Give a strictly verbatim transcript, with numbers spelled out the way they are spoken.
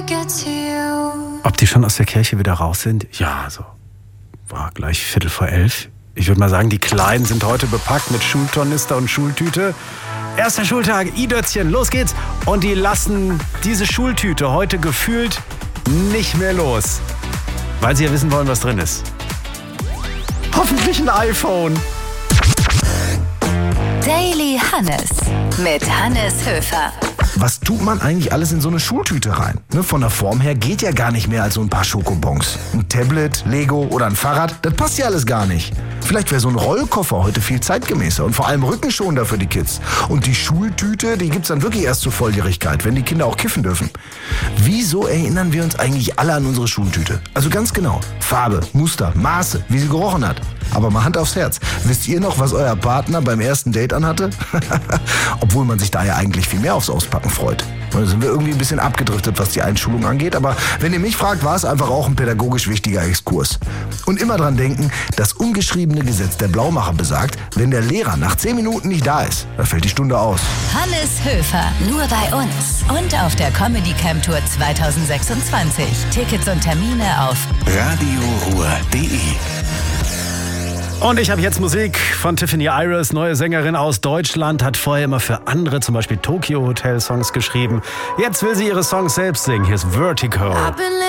Ob die schon aus der Kirche wieder raus sind? Ja, so. War gleich Viertel vor elf. Ich würde mal sagen, die Kleinen sind heute bepackt mit Schultornister und Schultüte. Erster Schultag, I-Dötzchen, los geht's. Und die lassen diese Schultüte heute gefühlt nicht mehr los. Weil sie ja wissen wollen, was drin ist. Hoffentlich ein iPhone. Daily Hannes mit Hannes Höfer. Was tut man eigentlich alles in so eine Schultüte rein? Ne, von der Form her geht ja gar nicht mehr als so ein paar Schokobons. Ein Tablet, Lego oder ein Fahrrad, das passt ja alles gar nicht. Vielleicht wäre so ein Rollkoffer heute viel zeitgemäßer und vor allem rückenschonender für die Kids. Und die Schultüte, die gibt's dann wirklich erst zur Volljährigkeit, wenn die Kinder auch kiffen dürfen. Wieso erinnern wir uns eigentlich alle an unsere Schultüte? Also ganz genau. Farbe, Muster, Maße, wie sie gerochen hat. Aber mal Hand aufs Herz. Wisst ihr noch, was euer Partner beim ersten Date anhatte? Obwohl man sich da ja eigentlich viel mehr aufs Auspacken freut. Da sind wir irgendwie ein bisschen abgedriftet, was die Einschulung angeht. Aber wenn ihr mich fragt, war es einfach auch ein pädagogisch wichtiger Exkurs. Und immer dran denken, das ungeschriebene Gesetz der Blaumacher besagt, wenn der Lehrer nach zehn Minuten nicht da ist, dann fällt die Stunde aus. Hannes Höfer, nur bei uns. Und auf der Comedy Camp Tour zwanzig sechsundzwanzig. Tickets und Termine auf radioruhr punkt de. Und ich habe jetzt Musik von Tiffany Iris, neue Sängerin aus Deutschland, hat vorher immer für andere, zum Beispiel Tokyo Hotel Songs geschrieben. Jetzt will sie ihre Songs selbst singen. Hier ist Vertigo.